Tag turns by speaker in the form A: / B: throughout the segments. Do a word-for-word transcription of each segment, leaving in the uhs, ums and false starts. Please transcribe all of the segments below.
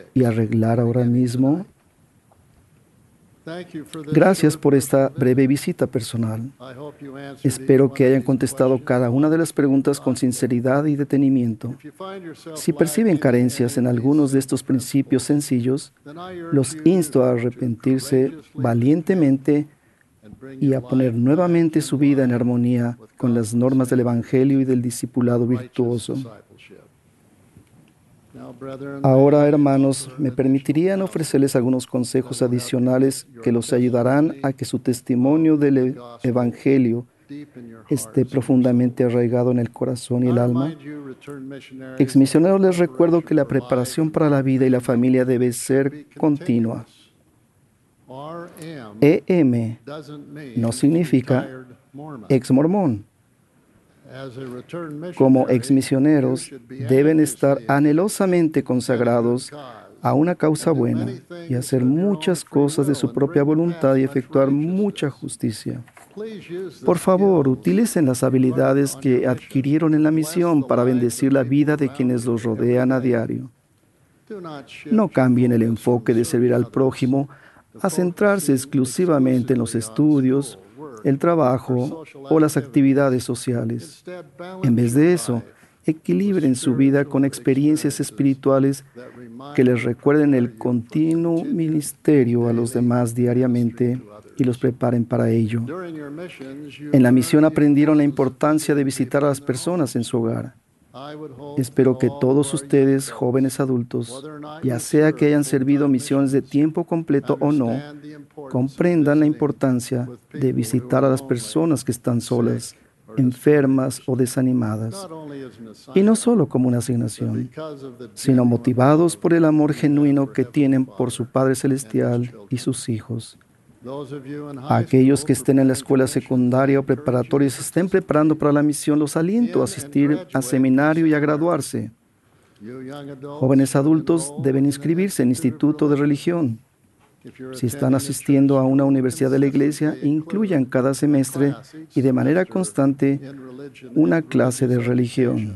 A: y arreglar ahora mismo. Gracias por esta breve visita personal. Espero que hayan contestado cada una de las preguntas con sinceridad y detenimiento. Si perciben carencias en algunos de estos principios sencillos, los insto a arrepentirse valientemente y a poner nuevamente su vida en armonía con las normas del Evangelio y del discipulado virtuoso. Ahora, hermanos, me permitirían ofrecerles algunos consejos adicionales que los ayudarán a que su testimonio del Evangelio esté profundamente arraigado en el corazón y el alma. Exmisioneros, les recuerdo que la preparación para la vida y la familia debe ser continua. E M no significa ex-mormón. Como exmisioneros, deben estar anhelosamente consagrados a una causa buena y hacer muchas cosas de su propia voluntad y efectuar mucha justicia. Por favor, utilicen las habilidades que adquirieron en la misión para bendecir la vida de quienes los rodean a diario. No cambien el enfoque de servir al prójimo a centrarse exclusivamente en los estudios, el trabajo o las actividades sociales. En vez de eso, equilibren su vida con experiencias espirituales que les recuerden el continuo ministerio a los demás diariamente y los preparen para ello. En la misión aprendieron la importancia de visitar a las personas en su hogar. Espero que todos ustedes, jóvenes adultos, ya sea que hayan servido misiones de tiempo completo o no, comprendan la importancia de visitar a las personas que están solas, enfermas o desanimadas, y no solo como una asignación, sino motivados por el amor genuino que tienen por su Padre Celestial y sus hijos. A aquellos que estén en la escuela secundaria o preparatoria y se estén preparando para la misión, los aliento a asistir a seminario y a graduarse. Jóvenes adultos deben inscribirse en instituto de religión. Si están asistiendo a una universidad de la iglesia, incluyan cada semestre y de manera constante una clase de religión.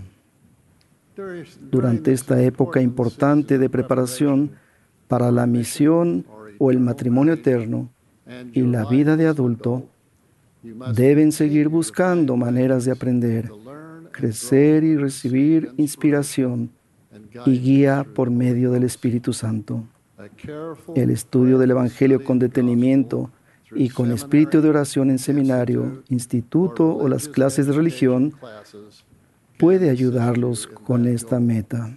A: Durante esta época importante de preparación para la misión o el matrimonio eterno y la vida de adulto, deben seguir buscando maneras de aprender, crecer y recibir inspiración y guía por medio del Espíritu Santo. El estudio del Evangelio con detenimiento y con espíritu de oración en seminario, instituto o las clases de religión puede ayudarlos con esta meta.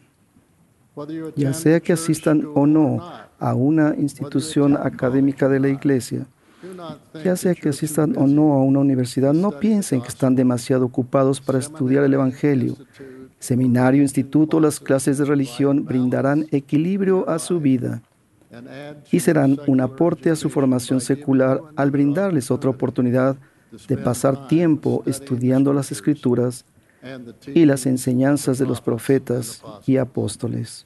A: Ya sea que asistan o no a una institución académica de la iglesia, ya sea que asistan o no a una universidad, no piensen que están demasiado ocupados para estudiar el Evangelio. Seminario, instituto, las clases de religión brindarán equilibrio a su vida y serán un aporte a su formación secular al brindarles otra oportunidad de pasar tiempo estudiando las Escrituras y las enseñanzas de los profetas y apóstoles.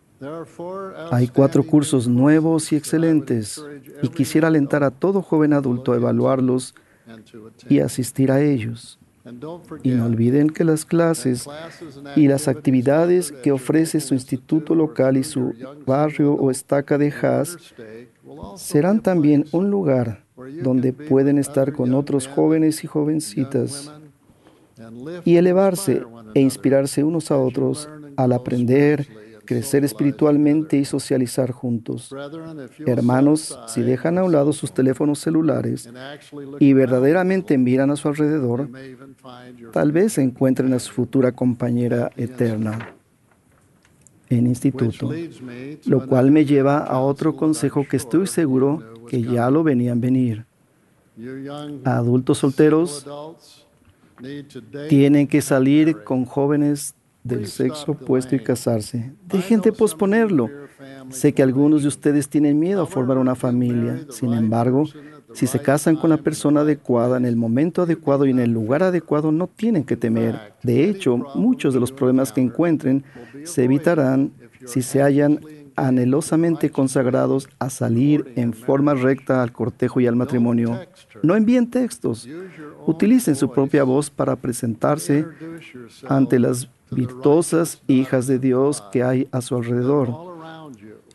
A: Hay cuatro cursos nuevos y excelentes, y quisiera alentar a todo joven adulto a evaluarlos y asistir a ellos. Y no olviden que las clases y las actividades que ofrece su instituto local y su barrio o estaca de Haas serán también un lugar donde pueden estar con otros jóvenes y jovencitas y elevarse e inspirarse unos a otros al aprender, crecer espiritualmente y socializar juntos. Hermanos, si dejan a un lado sus teléfonos celulares y verdaderamente miran a su alrededor, tal vez encuentren a su futura compañera eterna en instituto, lo cual me lleva a otro consejo que estoy seguro que ya lo venían venir. Adultos solteros tienen que salir con jóvenes del sexo opuesto y casarse. Dejen de posponerlo. Sé que algunos de ustedes tienen miedo a formar una familia. Sin embargo, si se casan con la persona adecuada, en el momento adecuado y en el lugar adecuado, no tienen que temer. De hecho, muchos de los problemas que encuentren se evitarán si se hallan anhelosamente consagrados a salir en forma recta al cortejo y al matrimonio. No envíen textos. Utilicen su propia voz para presentarse ante las virtuosas hijas de Dios que hay a su alrededor.